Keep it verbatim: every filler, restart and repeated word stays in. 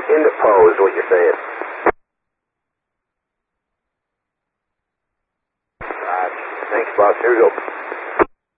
Into pose, what you're saying. Right. Thanks, boss. Here we go.